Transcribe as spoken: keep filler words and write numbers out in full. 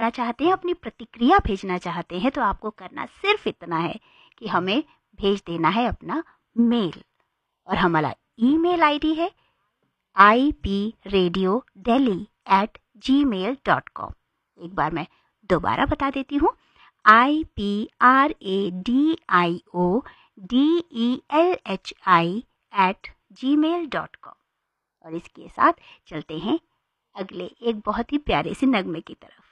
करना चाहते हैं, अपनी प्रतिक्रिया भेजना चाहते हैं, तो आपको करना सिर्फ इतना है कि हमें भेज देना है अपना मेल। और हमारा ईमेल आईडी है I P radio Delhi eight ji mail dot com. एक बार मैं दोबारा बता देती हूँ, I P R A D I O D E L H I eight ji mail dot com. और इसके साथ चलते हैं अगले एक बहुत ही प्यारे से नगमे की तरफ।